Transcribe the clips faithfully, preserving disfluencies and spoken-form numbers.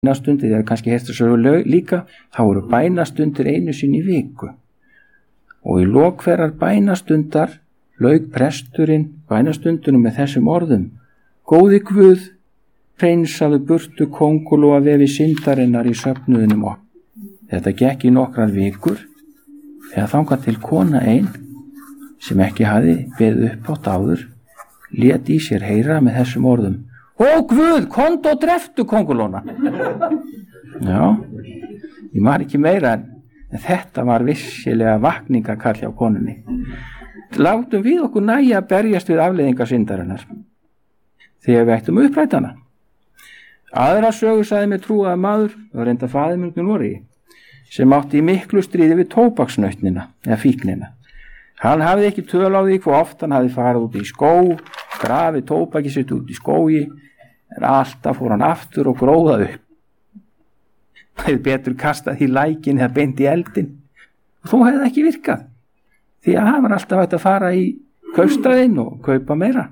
bænastundir, þegar kannski heyrst þessu lög líka, þá voru bænastundir einu sinni í viku. Og í lok hverrar bænastundar lauk presturinn bænastundunum með þessum orðum: Góði Guð, hreinsaðu burtu kóngulóa vefi syndarinnar í söfnuðinum okkur. Þetta gekk í nokkrar vikur, eða þangað til kona ein, sem ekki hafði beðið upp átt áður, lét í sér heyra með þessum orðum: Ó Guð, komdu og dreftu kóngulóna. Já, ég var ekki meira, en þetta var vissilega vakningakall hjá konunni. Látum við okkur nægja að berjast við afleiðingar syndarinnar, þegar við ættum upprætana. Aðra sögu sagði mér trúaður maður, og reynda faðir minn úr Noregi, sem átti í miklu stríði við tóbaksnautnina, eða fíknina. Hann hafði ekki töl á því hvað oft hann hafði farið út í skó, grafið tóbaki sitt út í skógi, en alltaf fór hann aftur og gróðað upp. Það hefði betur kastað í lækin eða beint í eldin, og þó hefði það ekki virkað, því að hann var alltaf hægt að fara í kaupstaðinn og kaupa meira.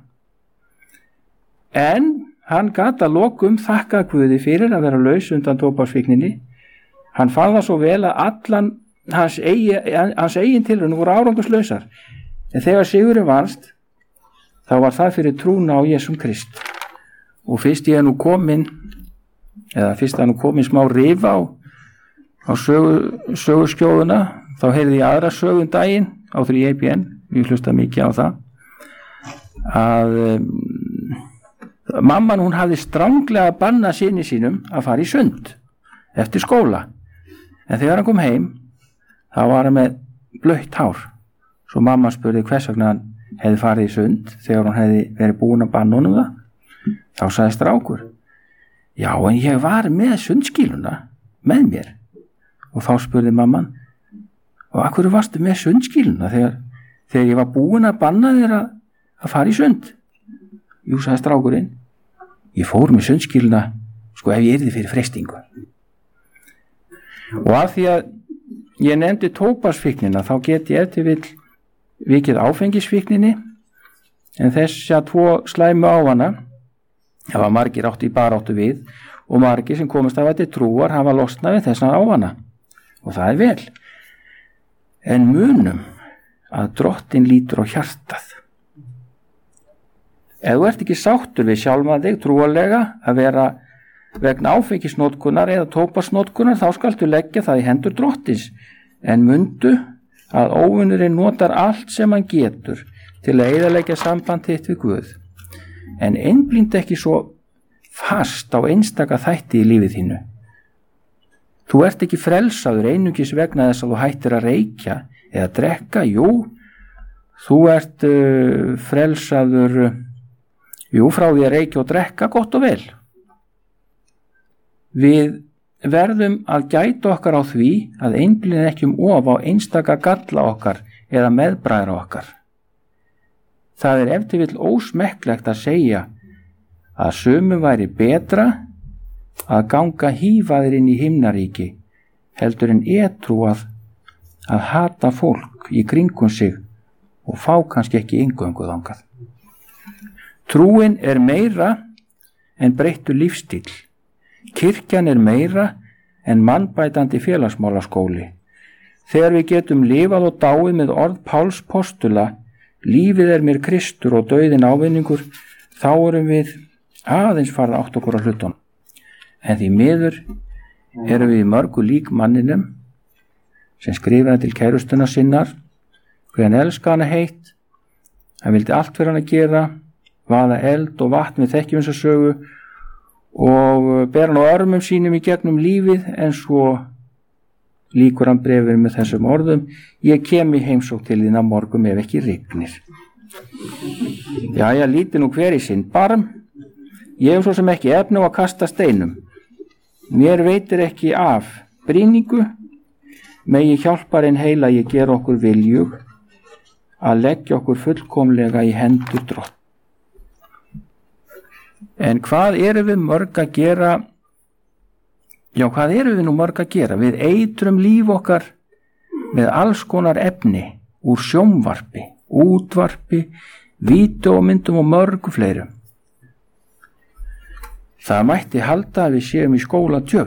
En hann gat að lokum þakka Guði fyrir að vera laus undan tóbaksfíkninni. Hann fann það svo vel að allan hans, eigi, hans eigin tilraunir voru árangurslausar, en þegar sigurinn vannst, þá var það fyrir trúna á Jesúm Krist. Og fyrst ég er nú komin, eða fyrst það nú komin smá rif á, á sögu, söguskjóðuna, þá heyrði ég aðra sögun daginn á þrjú A B N, við hlusta mikið á það, að um, mamman hún hafði stranglega bannað syni sínum að fara í sund eftir skóla, en þegar hann kom heim þá var hann með blautt hár. Svo mamma spurði hvers vegna hann hefði farið í sund þegar hann hefði verið búin að banna honum það. Þá sagði strákur: Já, en ég var með sundskýluna með mér. Og þá spurði mamman: Og af hverju varstu með sundskýluna þegar, þegar ég var búin að banna þér að, að fara í sund? Jú, sagði strákurinn, ég fór með sundskýluna sko ef ég yrði fyrir freistingu. Og af því að ég nefndi tóbaksfíknina, þá get ég eftir vill vikið áfengisfíkninni, en þess að tvo slæmu ávana hafa margir átt í baráttu við, og margir sem komast af að til trúar hafa losnað við þessan ávana, og það er vel. En munum að drottin lítur á hjartað. Ef þú ert ekki sáttur við sjálfan þig trúarlega að vera vegna áfengisnotkunar eða tóbaksnotkunar, þá skaltu leggja það í hendur drottins, en mundu að óvinurinn notar allt sem hann getur til að eyðileggja samband þitt við Guð, en einblínd ekki svo fast á einstaka þætti í lífið þínu. Þú ert ekki frelsaður einungis vegna þess að þú hættir að reykja eða drekka. Jú, þú ert uh, frelsaður uh, jú, frá því að reykja og drekka, gott og vel. Við verðum að gæta okkar á því að einblína ekki um of á einstaka galla okkar eða meðbræðra okkar. Það er ef til vill ósmekklegt að segja að sumum væri betra að ganga hífaðir inn í himnaríki heldur en edrúað að hata fólk í kringum sig og fá kannski ekki inngöngu þangað. Trúin er meira en breyttur lífstíll. Kirkjan er meira en mannbætandi félagsmálaskóli. Þegar við getum lifað og dáið með orð Páls postula, lífið er mér Kristur og dauðinn ávinningur, þá erum við aðeins farið átt okkur á hlutunum. En því miður erum við mörgu lík manninum sem skrifaði til kærustuna sinnar hver hann elska hana heitt, hann vildi allt fyrir hann að gera, vaða eld og vatn við þekkjum þessa sögu og ber hann á örmum sínum í gegnum lífið, en svo líkur hann brefur með þessum orðum: ég kem í heimsókn til þín á morgun ef ekki rignir. Jæja, líti nú hver í sinn barm. Ég hef svo sem ekki efni á að kasta steinum. Mér veitir ekki af brýningu, megi hjálparinn heila ég gera okkur viljug að leggja okkur fullkomlega í hendur drott. En hvað erum við mörg að gera? Já, hvað erum við nú mörg að gera? Við eitrum líf okkar með alls konar efni úr sjónvarpi, útvarpi, vídeómyndum og mörgu fleirum. Það mætti halda að við séum í skóla djöfn.